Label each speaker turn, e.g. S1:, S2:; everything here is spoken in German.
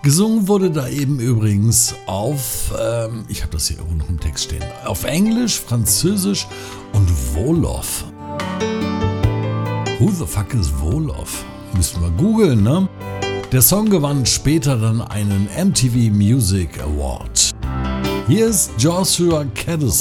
S1: Gesungen wurde da eben übrigens auf, ich habe das hier irgendwo noch im Text stehen, auf Englisch, Französisch und Wolof. Who the fuck is Wolof? Müssen wir googeln, ne? Der Song gewann später dann einen MTV Music Award. Hier ist Joshua Kadison.